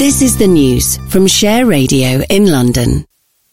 This is the news from Share Radio in London.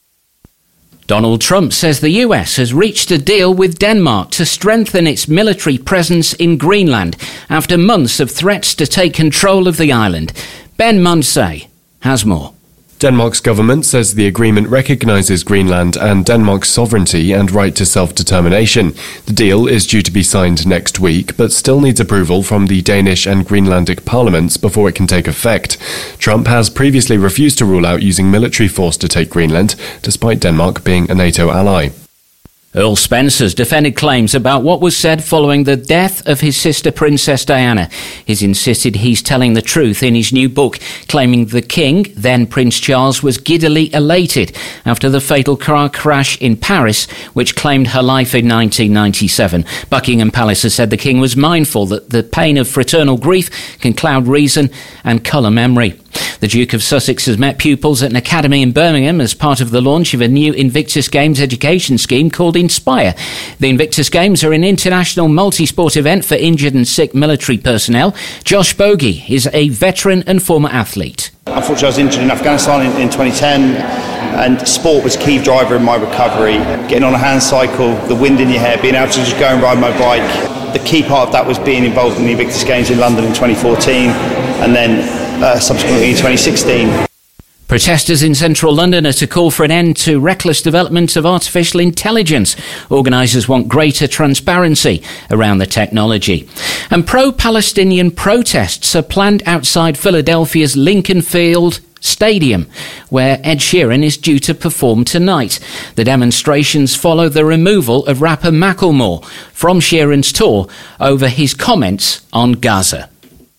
Donald Trump says the US has reached a deal with Denmark to strengthen its military presence in Greenland after months of threats to take control of the island. Ben Munsey has more. Denmark's government says the agreement recognises Greenland and Denmark's sovereignty and right to self-determination. The deal is due to be signed next week, but still needs approval from the Danish and Greenlandic parliaments before it can take effect. Trump has previously refused to rule out using military force to take Greenland, despite Denmark being a NATO ally. Earl Spencer's defended claims about what was said following the death of his sister Princess Diana. He's insisted he's telling the truth in his new book, claiming the King, then Prince Charles, was giddily elated after the fatal car crash in Paris, which claimed her life in 1997. Buckingham Palace has said the King was mindful that the pain of fraternal grief can cloud reason and colour memory. The Duke of Sussex has met pupils at an academy in Birmingham as part of the launch of a new Invictus Games education scheme called Inspire. The Invictus Games are an international multi-sport event for injured and sick military personnel. Josh Bogey is a veteran and former athlete. Unfortunately, I was injured in Afghanistan in 2010, and sport was a key driver in my recovery. Getting on a hand cycle, the wind in your hair, being able to just go and ride my bike. The key part of that was being involved in the Invictus Games in London in 2014, and then subsequently in 2016. Protesters in central London are to call for an end to reckless development of artificial intelligence. Organisers want greater transparency around the technology. And pro-Palestinian protests are planned outside Philadelphia's Lincoln Field Stadium, where Ed Sheeran is due to perform tonight. The demonstrations follow the removal of rapper Macklemore from Sheeran's tour over his comments on Gaza.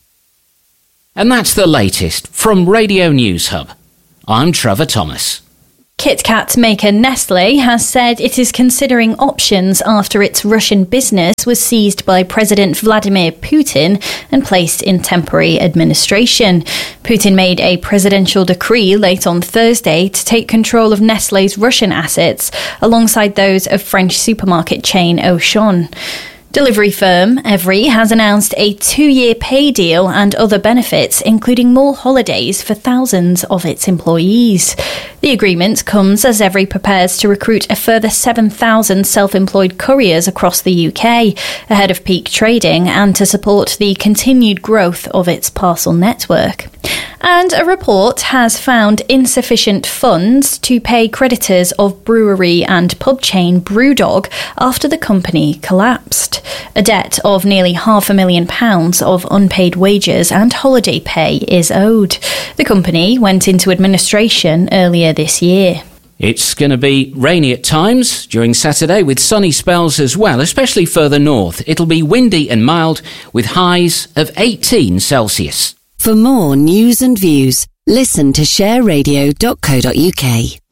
And that's the latest from Radio News Hub. I'm Trevor Thomas. Kit Kat maker Nestlé has said it is considering options after its Russian business was seized by President Vladimir Putin and placed in temporary administration. Putin made a presidential decree late on Thursday to take control of Nestlé's Russian assets alongside those of French supermarket chain Auchan. Delivery firm Evri has announced a 2-year pay deal and other benefits, including more holidays for thousands of its employees. The agreement comes as Evri prepares to recruit a further 7,000 self-employed couriers across the UK ahead of peak trading and to support the continued growth of its parcel network. And a report has found insufficient funds to pay creditors of brewery and pub chain Brewdog after the company collapsed. A debt of nearly £500,000 of unpaid wages and holiday pay is owed. The company went into administration earlier this year. It's going to be rainy at times during Saturday with sunny spells as well, especially further north. It'll be windy and mild with highs of 18 Celsius. For more news and views, listen to shareradio.co.uk.